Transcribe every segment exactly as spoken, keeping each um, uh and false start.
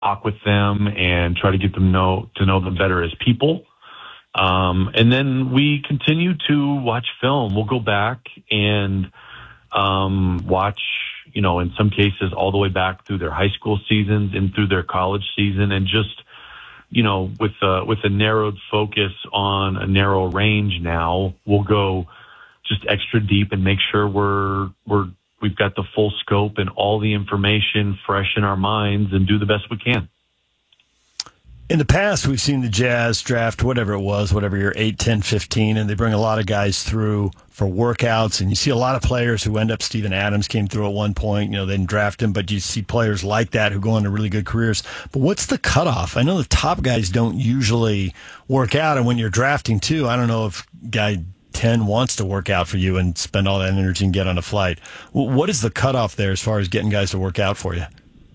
talk with them and try to get them know to know them better as people. Um, and then we continue to watch film. We'll go back and um, watch, you know, in some cases all the way back through their high school seasons and through their college season, and just, you know, with a, with a narrowed focus on a narrow range now, we'll go just extra deep and make sure we're we're we've got the full scope and all the information fresh in our minds and do the best we can. In the past, we've seen the Jazz draft, whatever it was, whatever year, eight, ten, fifteen, and they bring a lot of guys through for workouts, and you see a lot of players who end up, Steven Adams came through at one point, you know, they didn't draft him, but you see players like that who go on to really good careers. But what's the cutoff? I know the top guys don't usually work out, and when you're drafting too, I don't know if guy ten wants to work out for you and spend all that energy and get on a flight. What is the cutoff there as far as getting guys to work out for you?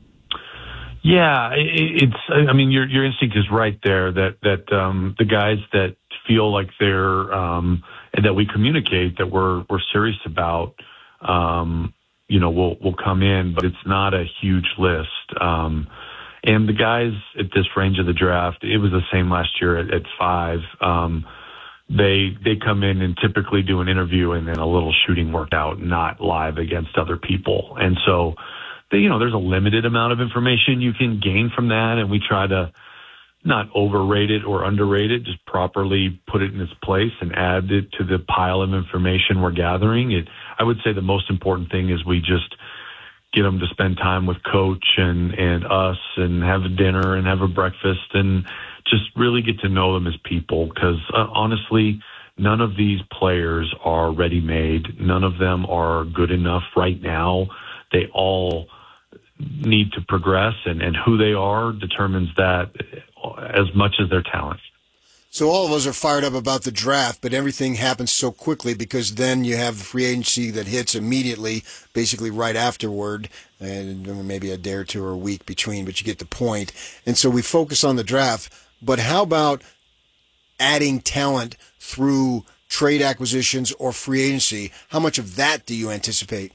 Yeah, it's. I mean, your your instinct is right there. That that um, the guys that feel like they're um, and that we communicate that we're we're serious about, um, you know, will will come in, but it's not a huge list. Um, and the guys at this range of the draft, it was the same last year at, at five. Um, they they come in and typically do an interview and then a little shooting workout, not live against other people, and so. You know, there's a limited amount of information you can gain from that, and we try to not overrate it or underrate it, just properly put it in its place and add it to the pile of information we're gathering. It, I would say the most important thing is we just get them to spend time with coach and, and us and have a dinner and have a breakfast and just really get to know them as people, because uh, honestly, none of these players are ready-made. None of them are good enough right now. They all need to progress, and, and who they are determines that as much as their talent. So all of us are fired up about the draft, but everything happens so quickly because then you have the free agency that hits immediately, basically right afterward, and maybe a day or two or a week between, but you get the point. And so we focus on the draft, but how about adding talent through trade acquisitions or free agency? How much of that do you anticipate?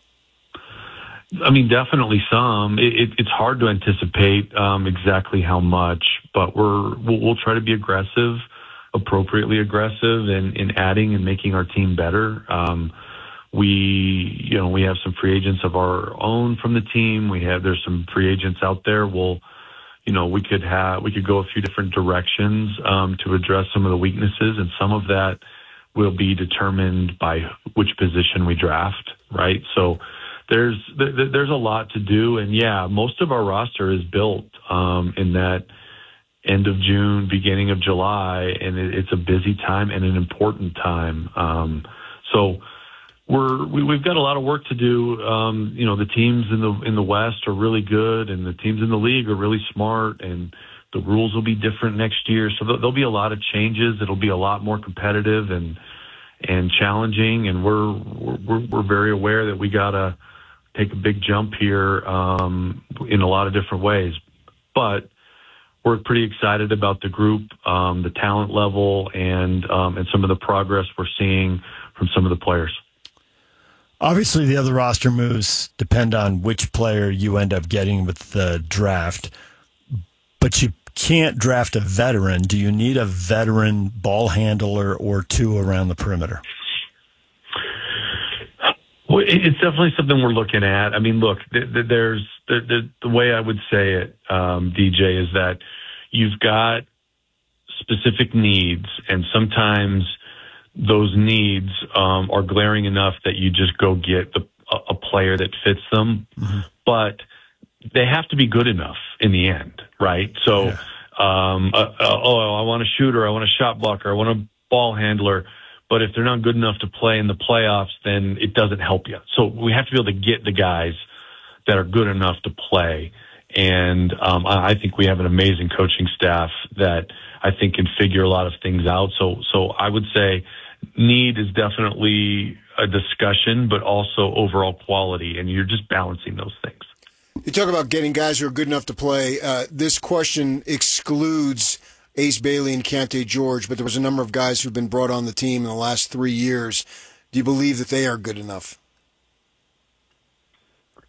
I mean, definitely some. It, it, it's hard to anticipate um, exactly how much, but we're we'll, we'll try to be aggressive, appropriately aggressive, in, in adding and making our team better. Um, we, you know, we have some free agents of our own from the team. We have there's some free agents out there. We'll, you know, we could have we could go a few different directions um, to address some of the weaknesses, and some of that will be determined by which position we draft. Right, so. There's there's a lot to do, and yeah, most of our roster is built um, in that end of June, beginning of July, and it, it's a busy time and an important time. Um, so we're we, we've got a lot of work to do. Um, you know, the teams in the in the West are really good, and the teams in the league are really smart, and the rules will be different next year. So there'll be a lot of changes. It'll be a lot more competitive and and challenging, and we're we're we're very aware that we gotta take a big jump here um, in a lot of different ways. But we're pretty excited about the group, um, the talent level, and um, and some of the progress we're seeing from some of the players. Obviously, the other roster moves depend on which player you end up getting with the draft, but you can't draft a veteran. Do you need a veteran ball handler or two around the perimeter? Well, it's definitely something we're looking at. I mean, look, there's the, the, the way I would say it, um, D J, is that you've got specific needs, and sometimes those needs um, are glaring enough that you just go get the, a, a player that fits them. Mm-hmm. But they have to be good enough in the end, right? So, yeah. um, uh, uh, oh, I want a shooter, I want a shot blocker, I want a ball handler. But if they're not good enough to play in the playoffs, then it doesn't help you. So we have to be able to get the guys that are good enough to play. And um, I think we have an amazing coaching staff that I think can figure a lot of things out. So, so I would say need is definitely a discussion, but also overall quality. And you're just balancing those things. You talk about getting guys who are good enough to play. Uh, this question excludes Ace Bailey and Kante George, but there was a number of guys who've been brought on the team in the last three years. Do you believe that they are good enough?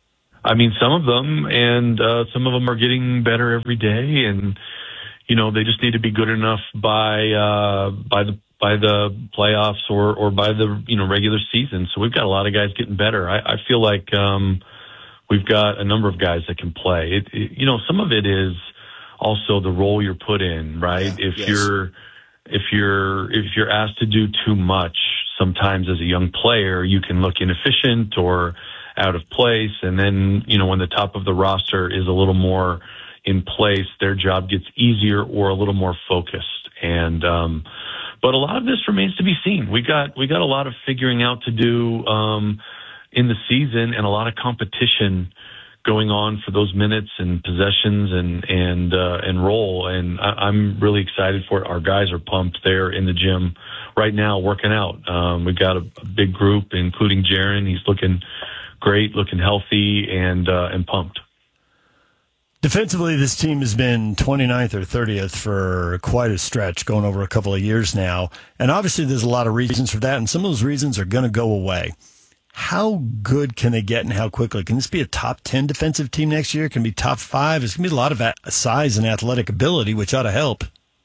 I mean, some of them, and uh, some of them are getting better every day, and you know, they just need to be good enough by uh, by the by the playoffs or or by the you know regular season. So we've got a lot of guys getting better. I, I feel like um, we've got a number of guys that can play. It, it, you know, some of it is also the role you're put in, right? Yeah, if yes. you're if you're if you're asked to do too much, sometimes as a young player, you can look inefficient or out of place. And then, you know, when the top of the roster is a little more in place, their job gets easier or a little more focused. And, um, but a lot of this remains to be seen. We got, we got a lot of figuring out to do, um, in the season, and a lot of competition going on for those minutes and possessions and, and, uh, and role. And I, I'm really excited for it. Our guys are pumped there in the gym right now working out. Um, we've got a, a big group, including Jaron. He's looking great, looking healthy, and, uh, and pumped. Defensively, this team has been twenty-ninth or thirtieth for quite a stretch, going over a couple of years now. And obviously there's a lot of reasons for that, and some of those reasons are going to go away. How good can they get and how quickly? Can this be a top ten defensive team next year? Can it be top five? It's going to be a lot of size and athletic ability, which ought to help.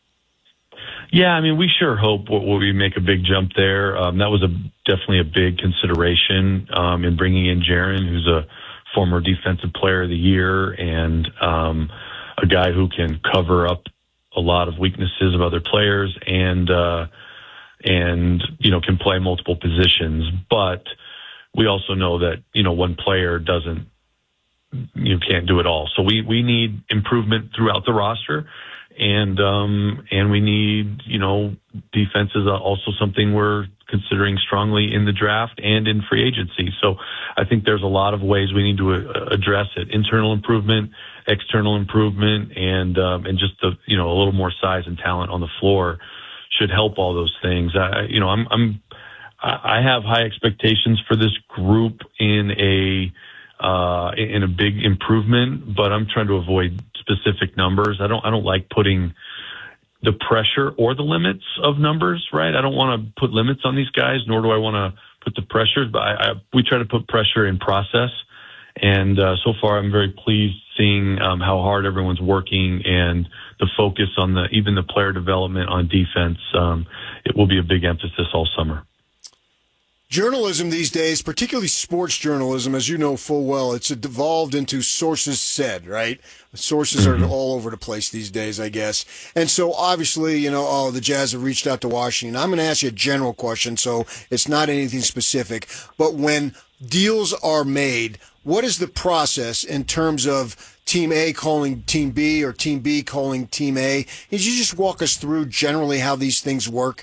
Yeah, I mean, we sure hope we'll, we make a big jump there. Um, that was a definitely a big consideration um, in bringing in Jaron, who's a former defensive player of the year and um, a guy who can cover up a lot of weaknesses of other players and, uh, and, you know, can play multiple positions. But we also know that, you know, one player doesn't, you can't do it all. So we, we need improvement throughout the roster. And, um, and we need, you know, defense is also something we're considering strongly in the draft and in free agency. So I think there's a lot of ways we need to uh, address it. Internal improvement, external improvement, and, um, and just the, you know, a little more size and talent on the floor should help all those things. I, you know, I'm, I'm, I have high expectations for this group in a, uh, in a big improvement, but I'm trying to avoid specific numbers. I don't, I don't like putting the pressure or the limits of numbers, right? I don't want to put limits on these guys, nor do I want to put the pressures, but I, I, we try to put pressure in process. And, uh, so far I'm very pleased seeing, um, how hard everyone's working and the focus on the, even the player development on defense. Um, it will be a big emphasis all summer. Journalism these days, particularly sports journalism, as you know full well, it's devolved into sources said, right? Sources mm-hmm. are all over the place these days, I guess. And so obviously, you know, oh, the Jazz have reached out to Washington. I'm going to ask you a general question, so it's not anything specific. But when deals are made, what is the process in terms of Team A calling Team B or Team B calling Team A? Could you just walk us through generally how these things work?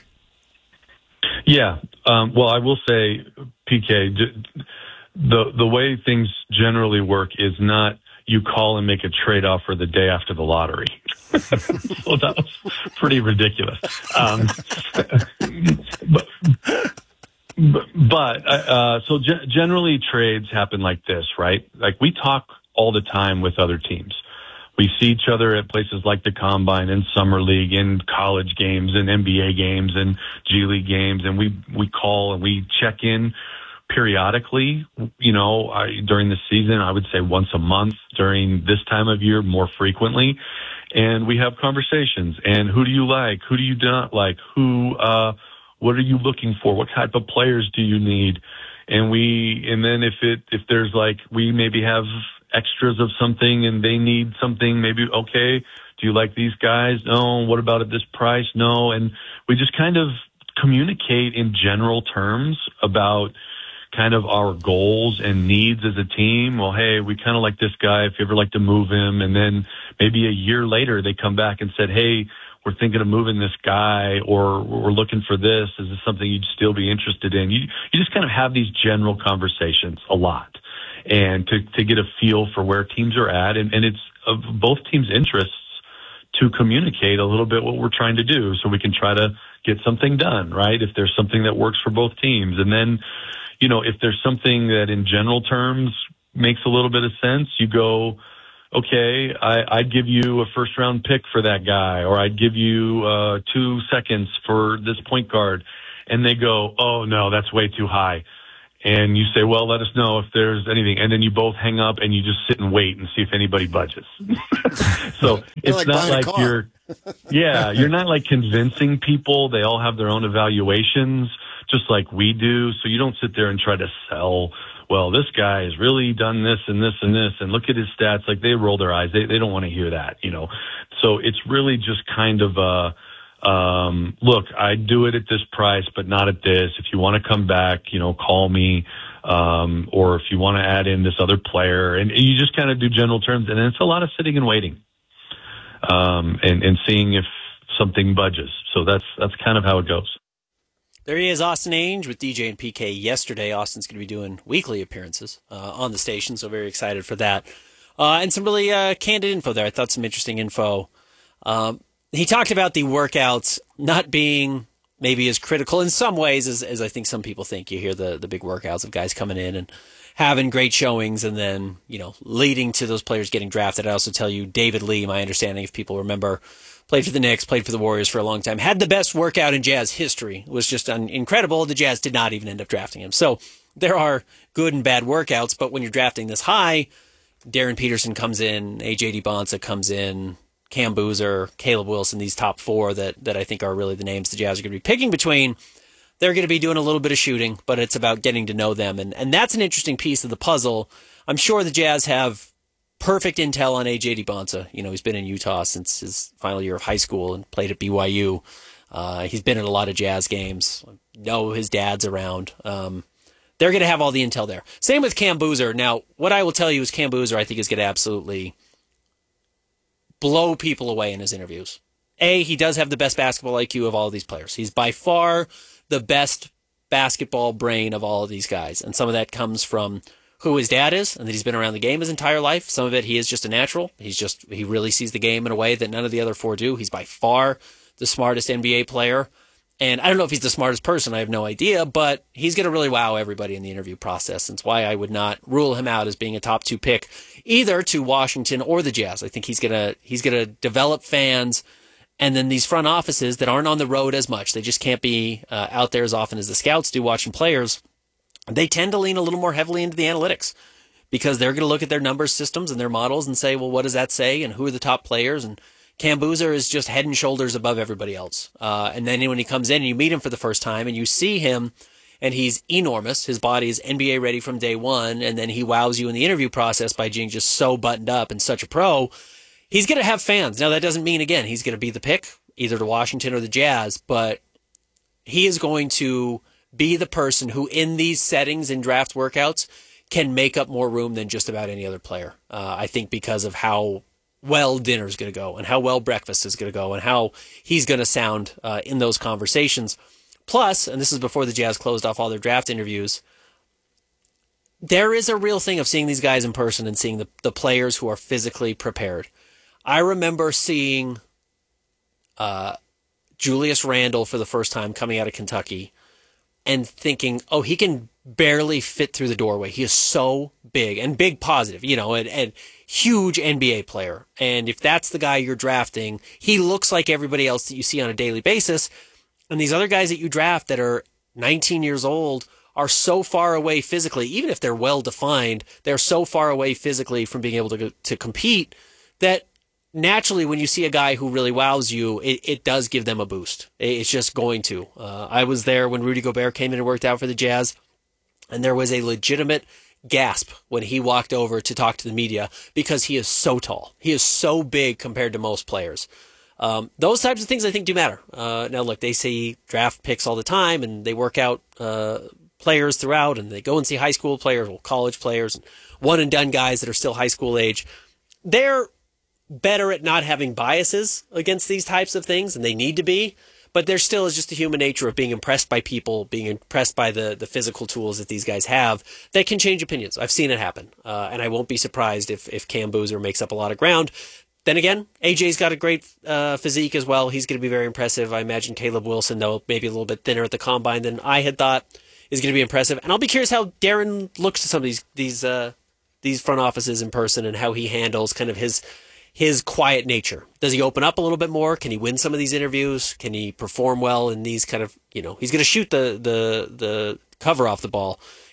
Yeah. Um, well, I will say, P K, the the way things generally work is not you call and make a trade offer the day after the lottery. So that was pretty ridiculous. Um, but but, but uh, so ge- generally trades happen like this, right? Like we talk all the time with other teams. We see each other at places like the Combine and Summer League and college games and N B A games and G League games. And we, we call and we check in periodically, you know, I, during the season, I would say once a month. During this time of year, more frequently. And we have conversations. And who do you like? Who do you not like? Who, uh, what are you looking for? What type of players do you need? And we, and then if it, if there's like, we maybe have extras of something and they need something, maybe, okay, do you like these guys? No. What about at this price? No. And we just kind of communicate in general terms about kind of our goals and needs as a team. Well, hey, we kind of like this guy, if you ever like to move him. And then maybe a year later they come back and said, hey, we're thinking of moving this guy, or we're looking for this. Is this something you'd still be interested in? You, you just kind of have these general conversations a lot. And to, to get a feel for where teams are at. And, and it's of both teams' interests to communicate a little bit what we're trying to do so we can try to get something done, right? If there's something that works for both teams. And then, you know, if there's something that in general terms makes a little bit of sense, you go, okay, I, I'd give you a first round pick for that guy, or I'd give you uh, two seconds for this point guard. And they go, oh, no, that's way too high. And you say, well, let us know if there's anything. And then you both hang up and you just sit and wait and see if anybody budges. So it's like not like you're, yeah, you're not like convincing people. They all have their own evaluations, just like we do. So you don't sit there and try to sell, well, this guy has really done this and this and this, and look at his stats. Like, they roll their eyes. They, they don't want to hear that, you know. So it's really just kind of a, Um, look, I'd do it at this price, but not at this. If you want to come back, you know, call me. Um, or if you want to add in this other player, and you just kind of do general terms. And then it's a lot of sitting and waiting, um, and, and seeing if something budges. So that's, that's kind of how it goes. There he is, Austin Ainge with D J and P K yesterday. Austin's going to be doing weekly appearances uh, on the station, so very excited for that. Uh, and some really uh, candid info there. I thought some interesting info. Um, He talked about the workouts not being maybe as critical in some ways as, as I think some people think. You hear the, the big workouts of guys coming in and having great showings and then, you know, leading to those players getting drafted. I also tell you, David Lee, my understanding, if people remember, played for the Knicks, played for the Warriors for a long time, had the best workout in Jazz history. It was just un- incredible. The Jazz did not even end up drafting him. So there are good and bad workouts, but when you're drafting this high, Darren Peterson comes in, A J Dibonsa comes in, Cam Boozer, Caleb Wilson, these top four that, that I think are really the names the Jazz are going to be picking between. They're going to be doing a little bit of shooting, but it's about getting to know them. And, and that's an interesting piece of the puzzle. I'm sure the Jazz have perfect intel on A J Dibonsa. You know, he's been in Utah since his final year of high school and played at B Y U. Uh, he's been in a lot of Jazz games. Know his dad's around. Um, they're going to have all the intel there. Same with Cam Boozer. Now, what I will tell you is Cam Boozer, I think, is going to absolutely blow people away in his interviews. A, he does have the best basketball I Q of all of these players. He's by far the best basketball brain of all of these guys. And some of that comes from who his dad is and that he's been around the game his entire life. Some of it, he is just a natural. He's just, he really sees the game in a way that none of the other four do. He's by far the smartest N B A player. And I don't know if he's the smartest person. I have no idea, but he's going to really wow everybody in the interview process. That's why I would not rule him out as being a top two pick either to Washington or the Jazz. I think he's going to, he's going to develop fans. And then these front offices that aren't on the road as much, they just can't be uh, out there as often as the scouts do watching players. They tend to lean a little more heavily into the analytics because they're going to look at their numbers systems and their models and say, well, what does that say? And who are the top players? And Cam Boozer is just head and shoulders above everybody else. Uh, and then when he comes in and you meet him for the first time and you see him and he's enormous, his body is N B A ready from day one, and then he wows you in the interview process by being just so buttoned up and such a pro, he's going to have fans. Now, that doesn't mean, again, he's going to be the pick, either to Washington or the Jazz, but he is going to be the person who in these settings in draft workouts can make up more room than just about any other player. Uh, I think because of how well dinner's going to go and how well breakfast is going to go and how he's going to sound uh, in those conversations. Plus, and this is before the Jazz closed off all their draft interviews, there is a real thing of seeing these guys in person and seeing the, the players who are physically prepared. I remember seeing uh, Julius Randle for the first time coming out of Kentucky and thinking, oh, he can barely fit through the doorway. He is so big and big positive, you know, and, and huge N B A player. And if that's the guy you're drafting, he looks like everybody else that you see on a daily basis. And these other guys that you draft that are nineteen years old are so far away physically, even if they're well defined, they're so far away physically from being able to to compete that naturally when you see a guy who really wows you, it, it does give them a boost. It's just going to. Uh, I was there when Rudy Gobert came in and worked out for the Jazz, and there was a legitimate gasp when he walked over to talk to the media because he is so tall. He is so big compared to most players. Um, those types of things I think do matter. Uh, now, look, they see draft picks all the time, and they work out uh, players throughout, and they go and see high school players, well, college players, and one-and-done guys that are still high school age. They're better at not having biases against these types of things, and they need to be. But there still is just the human nature of being impressed by people, being impressed by the, the physical tools that these guys have that can change opinions. I've seen it happen. Uh, and I won't be surprised if, if Cam Boozer makes up a lot of ground. Then again, A J's got a great uh, physique as well. He's going to be very impressive. I imagine Caleb Wilson, though, maybe a little bit thinner at the combine than I had thought, is going to be impressive. And I'll be curious how Darren looks to some of these these uh, these front offices in person and how he handles kind of his his quiet nature. Does he open up a little bit more? Can he win some of these interviews? Can he perform well in these kind of, you know, he's going to shoot the, the, the cover off the ball.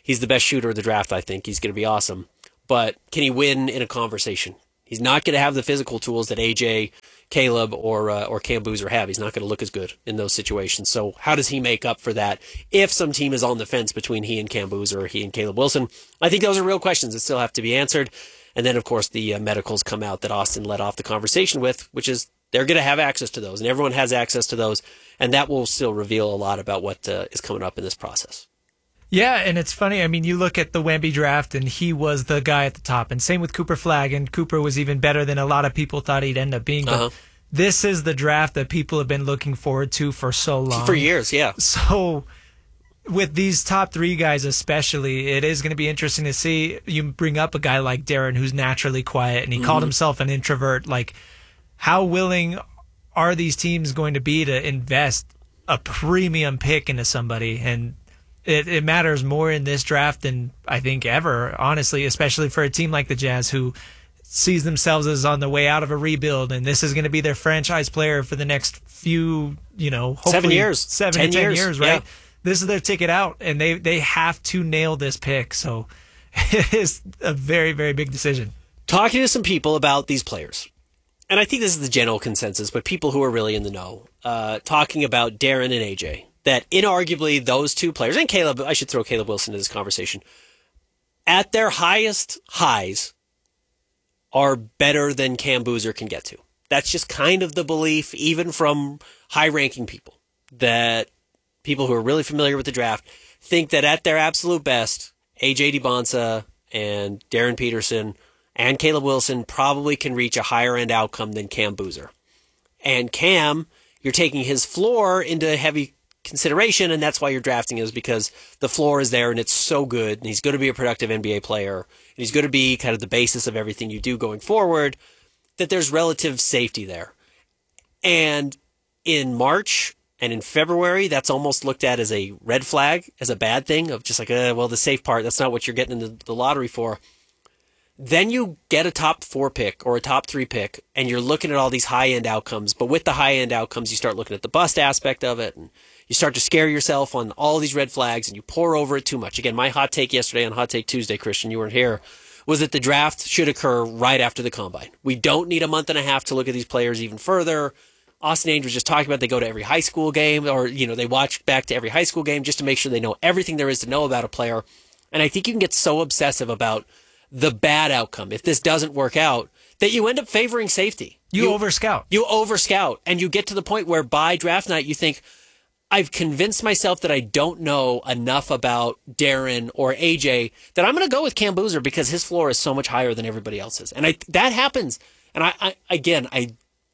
He's the best shooter of the draft, I think. He's going to be awesome. But can he win in a conversation? He's not going to have the physical tools that A J, Caleb, or uh, or Cam Boozer have. He's not going to look as good in those situations. So how does he make up for that if some team is on the fence between he and Cam Boozer or he and Caleb Wilson? I think those are real questions that still have to be answered. And then, of course, the uh, medicals come out that Austin led off the conversation with, which is they're going to have access to those, and everyone has access to those, and that will still reveal a lot about what uh, is coming up in this process. Yeah, and it's funny. I mean, you look at the Wemby draft, and he was the guy at the top. And same with Cooper Flagg, and Cooper was even better than a lot of people thought he'd end up being. But uh-huh. this is the draft that people have been looking forward to for so long. For years, yeah. So with these top three guys especially, it is going to be interesting to see. You bring up a guy like Darren who's naturally quiet, and he mm-hmm. called himself an introvert. Like, how willing are these teams going to be to invest a premium pick into somebody? And It, it matters more in this draft than I think ever, honestly, especially for a team like the Jazz who sees themselves as on the way out of a rebuild, and this is going to be their franchise player for the next few, you know, hopefully seven years, seven ten to ten years, years, right? Yeah. This is their ticket out, and they, they have to nail this pick. So it is a very, very big decision. Talking to some people about these players, and I think this is the general consensus, but people who are really in the know, uh, talking about Darren and A J. That inarguably those two players, and Caleb, I should throw Caleb Wilson into this conversation, at their highest highs are better than Cam Boozer can get to. That's just kind of the belief, even from high-ranking people, that people who are really familiar with the draft think that at their absolute best, A J DiBonsa and Darren Peterson and Caleb Wilson probably can reach a higher-end outcome than Cam Boozer. And Cam, you're taking his floor into heavy consideration, and that's why you're drafting is because the floor is there and it's so good, and he's going to be a productive N B A player, and he's going to be kind of the basis of everything you do going forward, that there's relative safety there. And in March and in February, that's almost looked at as a red flag, as a bad thing, of just like, uh, well, the safe part, that's not what you're getting into the lottery for. Then you get a top four pick or a top three pick, and you're looking at all these high-end outcomes, but with the high-end outcomes, you start looking at the bust aspect of it, and you start to scare yourself on all these red flags, and you pour over it too much. Again, my hot take yesterday on Hot Take Tuesday, Christian, you weren't here, was that the draft should occur right after the combine. We don't need a month and a half to look at these players even further. Austin Ainge was just talking about they go to every high school game, or, you know, they watch back to every high school game just to make sure they know everything there is to know about a player. And I think you can get so obsessive about the bad outcome, if this doesn't work out, that you end up favoring safety. You, you over scout. You over scout. And you get to the point where by draft night, you think, I've convinced myself that I don't know enough about Darren or A J that I'm going to go with Cam Boozer because his floor is so much higher than everybody else's. And I, that happens. And I, I again, I,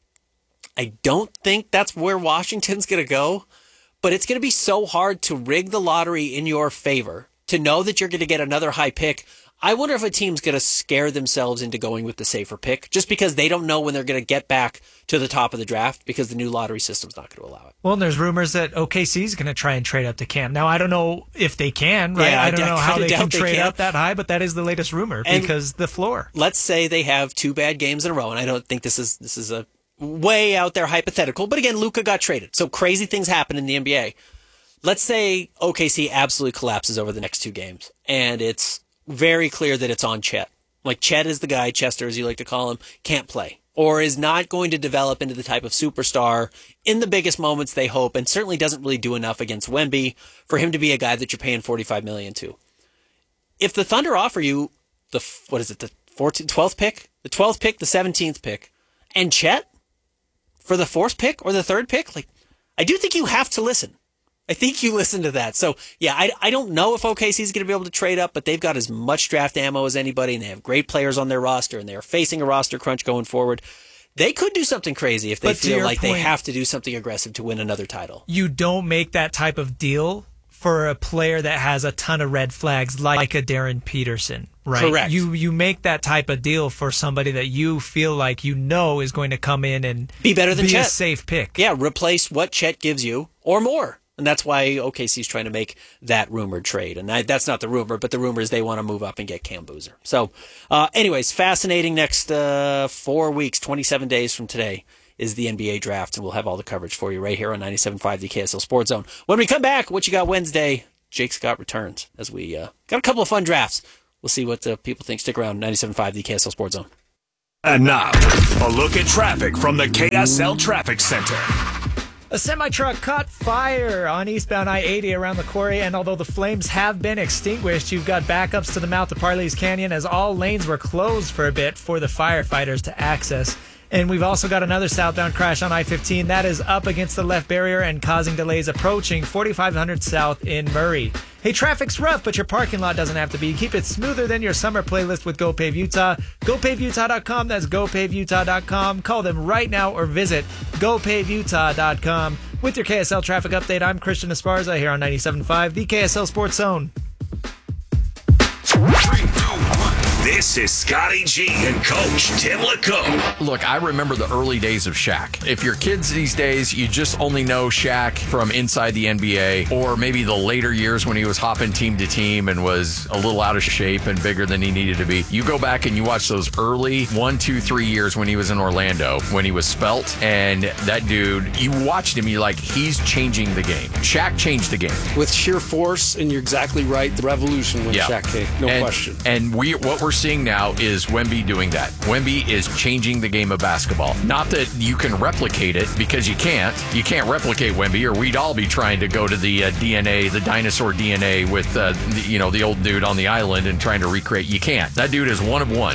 I don't think that's where Washington's going to go, but it's going to be so hard to rig the lottery in your favor to know that you're going to get another high pick. I wonder if a team's going to scare themselves into going with the safer pick just because they don't know when they're going to get back to the top of the draft because the new lottery system's not going to allow it. Well, and there's rumors that O K C is going to try and trade up to Cam. Now, I don't know if they can, right? Yeah, I don't I know how they can they trade can. up that high, but that is the latest rumor And because the floor. Let's say they have two bad games in a row, and I don't think this is this is a way out there hypothetical, but again, Luka got traded, so crazy things happen in the N B A. Let's say O K C absolutely collapses over the next two games, and it's very clear that it's on Chet. Like, Chet is the guy, Chester as you like to call him, can't play, or is not going to develop into the type of superstar in the biggest moments they hope, and certainly doesn't really do enough against Wemby for him to be a guy that you're paying forty-five million dollars to. If the Thunder offer you the, what is it, the fourteenth, twelfth pick, the twelfth pick, the seventeenth pick, and Chet for the fourth pick or the third pick, like, I do think you have to listen. I think you listen to that. So, yeah, I, I don't know if O K C is going to be able to trade up, but they've got as much draft ammo as anybody, and they have great players on their roster, and they are facing a roster crunch going forward. They could do something crazy if they But to feel your like they point, have to do something aggressive to win another title. You don't make that type of deal for a player that has a ton of red flags like a Darren Peterson, right? Correct. You you make that type of deal for somebody that you feel like you know is going to come in and Be better than be Chet. a safe pick. Yeah, replace what Chet gives you or more. And that's why O K C is trying to make that rumored trade. And that, that's not the rumor, but the rumor is they want to move up and get Cam Boozer. So, uh, anyways, fascinating next uh, four weeks, twenty-seven days from today is the N B A draft. And we'll have all the coverage for you right here on ninety-seven point five, the K S L Sports Zone. When we come back, what you got Wednesday? Jake Scott returns as we uh, got a couple of fun drafts. We'll see what uh, people think. Stick around. ninety-seven point five, the K S L Sports Zone. And now, a look at traffic from the K S L Traffic Center. A semi-truck caught fire on eastbound I eighty around the quarry, and although the flames have been extinguished, you've got backups to the mouth of Parley's Canyon as all lanes were closed for a bit for the firefighters to access. And we've also got another southbound crash on I fifteen that is up against the left barrier and causing delays approaching forty-five hundred south in Murray. Hey, traffic's rough, but your parking lot doesn't have to be. Keep it smoother than your summer playlist with GoPave Utah. go pave utah dot com. That's go pave utah dot com. Call them right now or visit go pave utah dot com. With your K S L traffic update, I'm Christian Esparza here on ninety-seven point five, the K S L Sports Zone. Three, two, one. This is Scotty G and Coach Tim LeCoe. Look, I remember the early days of Shaq. If you're kids these days, you just only know Shaq from inside the N B A, or maybe the later years when he was hopping team to team and was a little out of shape and bigger than he needed to be. You go back and you watch those early one, two, three years when he was in Orlando, when he was svelte, and that dude, you watched him, you're like, he's changing the game. Shaq changed the game. With sheer force, and you're exactly right, the revolution when Yeah. Shaq came, no and, question. And we, what we're seeing now is Wemby doing that. Wemby is changing the game of basketball. Not that you can replicate it, because you can't. You can't replicate Wemby, or we'd all be trying to go to the uh, D N A, the dinosaur D N A with uh, the, you know, the old dude on the island and trying to recreate. You can't. That dude is one of one.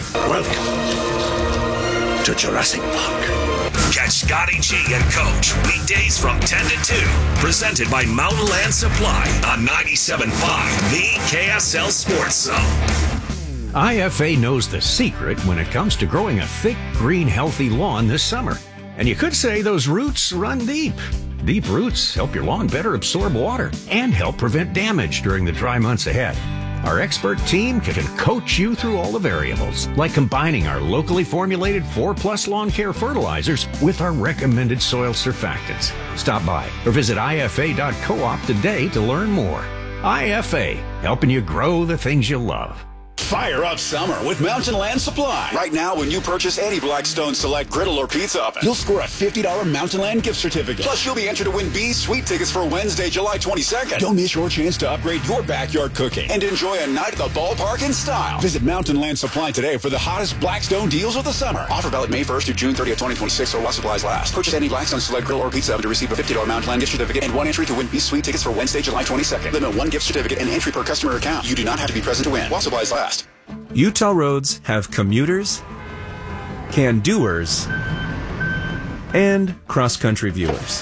Welcome to Jurassic Park. Catch Scotty G and Coach weekdays from ten to two. Presented by Mountain Land Supply on ninety-seven point five, the K S L Sports Zone. I F A knows the secret when it comes to growing a thick, green, healthy lawn this summer. And you could say those roots run deep. Deep roots help your lawn better absorb water and help prevent damage during the dry months ahead. Our expert team can coach you through all the variables, like combining our locally formulated four plus lawn care fertilizers with our recommended soil surfactants. Stop by or visit I F A dot coop today to learn more. I F A, helping you grow the things you love. Fire up summer with Mountain Land Supply. Right now, when you purchase any Blackstone Select griddle or pizza oven, you'll score a fifty dollars Mountain Land gift certificate. Plus, you'll be entered to win B's Sweet tickets for Wednesday, July twenty-second. Don't miss your chance to upgrade your backyard cooking and enjoy a night at the ballpark in style. Visit Mountain Land Supply today for the hottest Blackstone deals of the summer. Offer valid May first through June thirtieth, twenty twenty-six, or while supplies last. Purchase any Blackstone Select griddle or pizza oven to receive a fifty dollars Mountain Land gift certificate and one entry to win B's Sweet tickets for Wednesday, July twenty-second. Limit one gift certificate and entry per customer account. You do not have to be present to win while supplies last. Utah roads have commuters, can-doers, and cross-country viewers.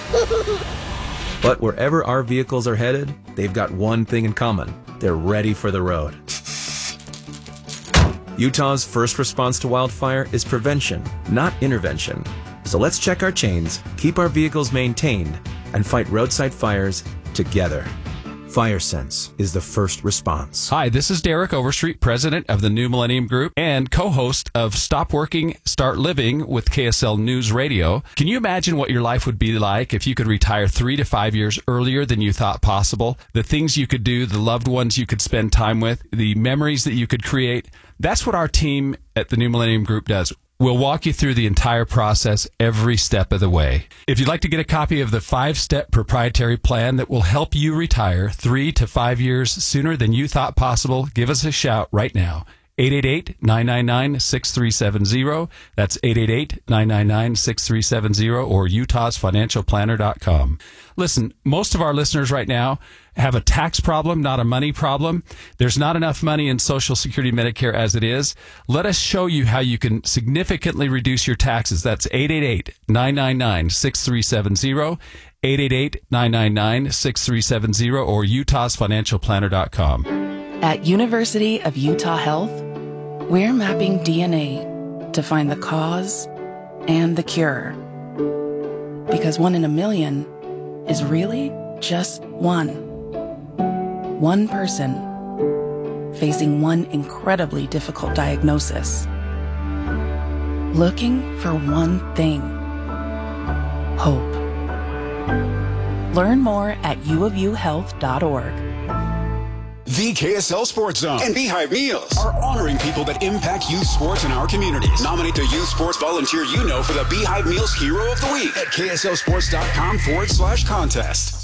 But wherever our vehicles are headed, they've got one thing in common. They're ready for the road. Utah's first response to wildfire is prevention, not intervention. So let's check our chains, keep our vehicles maintained, and fight roadside fires together. FireSense is the first response. Hi, this is Derek Overstreet, president of the New Millennium Group and co-host of Stop Working, Start Living with K S L News Radio. Can you imagine what your life would be like if you could retire three to five years earlier than you thought possible? The things you could do, the loved ones you could spend time with, the memories that you could create. That's what our team at the New Millennium Group does. We'll walk you through the entire process every step of the way. If you'd like to get a copy of the five-step proprietary plan that will help you retire three to five years sooner than you thought possible, give us a shout right now. eight eight eight, nine nine nine, six three seven zero. That's eight eight eight, nine nine nine, six three seven zero or utahs financial planner dot com. Listen, most of our listeners right now have a tax problem, not a money problem. There's not enough money in Social Security Medicare as it is. Let us show you how you can significantly reduce your taxes. That's eight eight eight, nine nine nine, six three seven zero, eight eight eight, nine nine nine, six three seven zero or utahs financial planner dot com. At University of Utah Health, we're mapping D N A to find the cause and the cure. Because one in a million is really just one. One person facing one incredibly difficult diagnosis. Looking for one thing. Hope. Learn more at u of u health dot org. The K S L Sports Zone and Beehive Meals are honoring people that impact youth sports in our communities. Nominate the youth sports volunteer you know for the Beehive Meals Hero of the Week at K S L sports dot com forward slash contest.